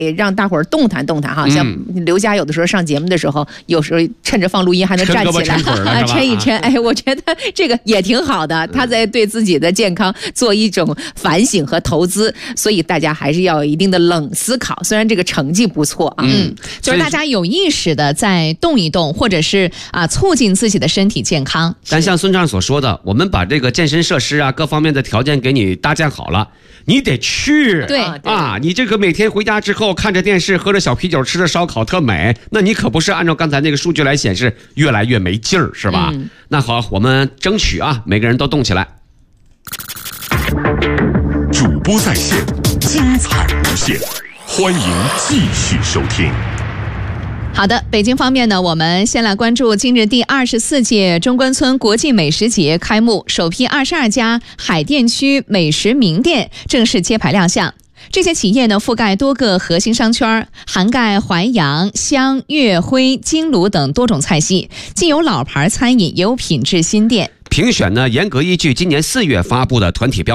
让大伙儿动弹动弹哈。像刘佳有的时候上节目的时候，有时候趁着放录音还能站起来抻一抻。哎，我觉得这个也挺好的，他在对自己的健康做一种反省和投资，所以大家还是要有一定的冷思考。虽然这个成绩不错啊， 就是大家有意识的在动一动，或者是促进自己的身体健康。 但像孙站所说的，我们把这个健身设施各方面的条件给你搭建好了，你得去。 对你这个每天回家之后看着电视，喝着小啤酒，吃着烧烤特美，那你可不是按照刚才那个数据来显示越来越没劲儿，是吧？那好，我们争取每个人都动起来。 主播在线，精彩无限，欢迎继续收听。 好的，北京方面呢，我们先来关注今日第24届中关村国际美食节开幕，首批22家海淀区美食名店正式揭牌亮相。这些企业呢，覆盖多个核心商圈，涵盖淮扬、湘、粤、徽、京鲁等多种菜系，既有老牌餐饮，也有品质新店。 评选呢，严格依据今年4月发布的团体标